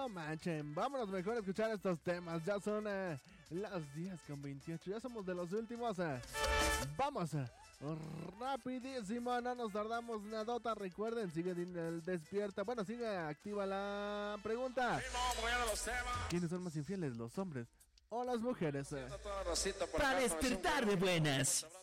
No manchen, vámonos mejor a escuchar estos temas. Ya son las 10:28, ya somos de los últimos. Vamos, rapidísimo, no nos tardamos nadota. Recuerden, sigue el despierta. Bueno, sigue activa la pregunta. ¿Quiénes son más infieles, los hombres o las mujeres? Para despertar de buenas.